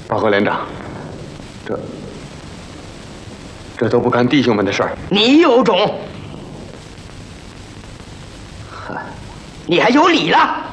报告连长，这都不干弟兄们的事儿。 你有种！你还有理了？